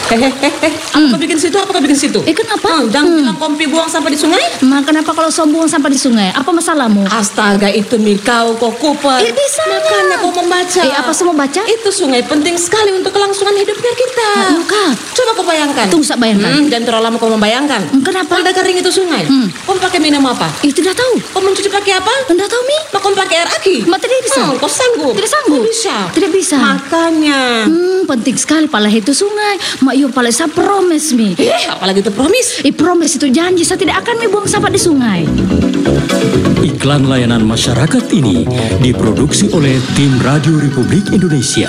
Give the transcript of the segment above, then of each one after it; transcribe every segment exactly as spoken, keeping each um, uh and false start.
Hehehe, apa kau bikin situ? Apa kau bikin situ? Eh kenapa? Hmm, jangan bilang kompi buang sampah di sungai. Ma, kenapa kalau sombong sampah di sungai? Apa masalahmu? Astaga, itu Mikau kok Cooper. Eh, bisa Makanya kau membaca. Eh, apa semua baca? Itu sungai penting sekali untuk kelangsungan hidupnya kita. Ah, Kak. Coba kau bayangkan. Tunggu, saya bayangkan. Hmm, jangan terlalu lama kau membayangkan. Hmm, kenapa? Kalau udah kering itu sungai, Hmm. kau pakai minum apa? Eh, tidak tahu. Kau mencuci pakai apa? Tidak tahu, Mi. Nah, kau pakai air aki? Ma, tidak bisa. Hmm, kau sanggup? Tidak sanggup. Kau bisa. Tidak bisa. Makanya. Hmm, penting sekali pala itu sungai. Mak yo pala saya promise, Mi. Eh, apalagi itu promis. Eh, promise itu janji saya tidak akan mi buang sampah di sungai. Iklan layanan masyarakat ini diproduksi oleh tim Radio Republik Indonesia.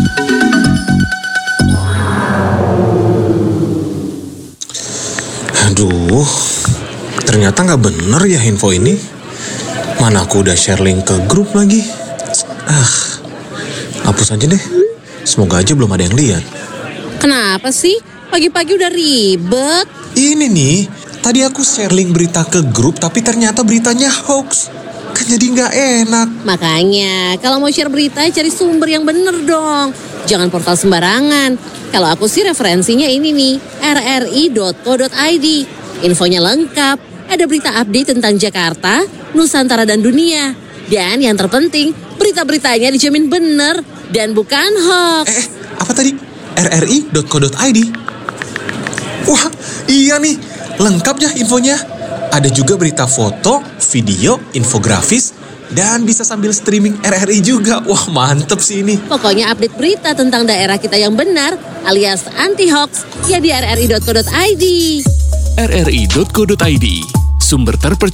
Aduh, ternyata nggak bener ya info ini. Mana aku udah share link ke grup lagi. Ah, hapus aja deh. Semoga aja belum ada yang lihat. Kenapa sih? Pagi-pagi udah ribet. Ini nih, tadi aku share link berita ke grup tapi ternyata beritanya hoax. Kan jadi nggak enak. Makanya, kalau mau share berita cari sumber yang bener dong. Jangan portal sembarangan. Kalau aku sih referensinya ini nih, r r i dot co dot i d. Infonya lengkap, ada berita update tentang Jakarta, Nusantara dan dunia. Dan yang terpenting, berita-beritanya dijamin bener dan bukan hoax. Eh, apa tadi? r r i dot co dot i d. Wah, iya nih, lengkap ya infonya. Ada juga berita foto, video, infografis, dan bisa sambil streaming R R I juga. Wah, mantep sih ini. Pokoknya update berita tentang daerah kita yang benar alias anti-hoax ya di r r i dot co dot i d. r r i dot co dot i d, sumber terpercaya.